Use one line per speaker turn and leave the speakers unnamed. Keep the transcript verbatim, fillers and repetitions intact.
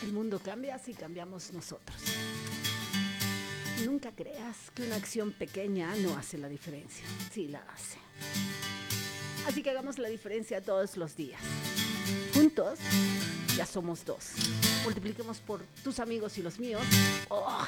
El mundo cambia si cambiamos nosotros. Nunca creas que una acción pequeña no hace la diferencia. Sí la hace. Así que hagamos la diferencia todos los días. Juntos ya somos dos. Multipliquemos por tus amigos y los míos. ¡Oh!